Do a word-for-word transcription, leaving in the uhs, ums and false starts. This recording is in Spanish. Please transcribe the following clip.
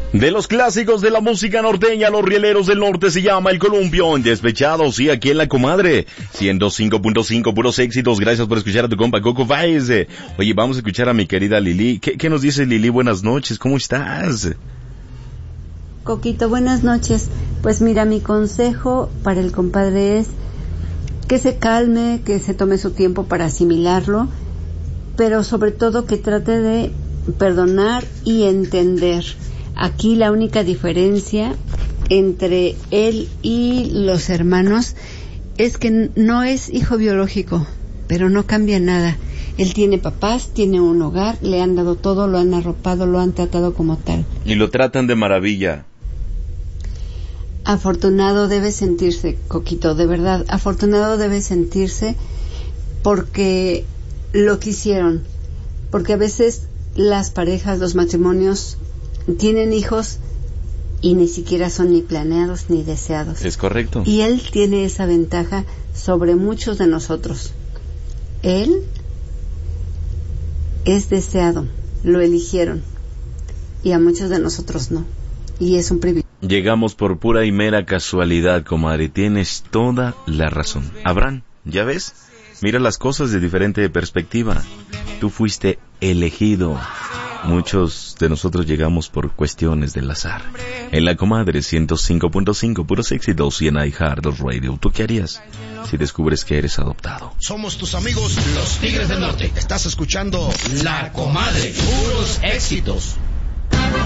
De los clásicos de la música norteña, los rieleros del norte, se llama El Columpio, en Despechados, y aquí en La Comadre, ciento cinco punto cinco, puros éxitos. Gracias por escuchar a tu compa Coco Faiz. Oye, vamos a escuchar a mi querida Lili. ¿Qué, qué nos dice Lili? Buenas noches, ¿cómo estás? Coquito, buenas noches. Pues mira, mi consejo para el compadre es que se calme, que se tome su tiempo para asimilarlo, pero sobre todo que trate de perdonar y entender. Aquí la única diferencia entre él y los hermanos es que no es hijo biológico, pero no cambia nada. Él tiene papás, tiene un hogar, le han dado todo, lo han arropado, lo han tratado como tal. Y lo tratan de maravilla. Afortunado debe sentirse, Coquito, de verdad, afortunado debe sentirse porque lo quisieron. Porque a veces las parejas, los matrimonios tienen hijos y ni siquiera son ni planeados ni deseados. Es correcto. Y él tiene esa ventaja sobre muchos de nosotros. Él es deseado, lo eligieron, y a muchos de nosotros no. Y es un privilegio. Llegamos por pura y mera casualidad, comadre. Tienes toda la razón. Abraham, ¿ya ves? Mira las cosas de diferente perspectiva. Tú fuiste elegido. Muchos de nosotros llegamos por cuestiones del azar. En La Comadre ciento cinco punto cinco, puros éxitos, y en iHeart Radio. ¿Tú qué harías si descubres que eres adoptado? Somos tus amigos, los Tigres del Norte. Estás escuchando La Comadre, puros éxitos.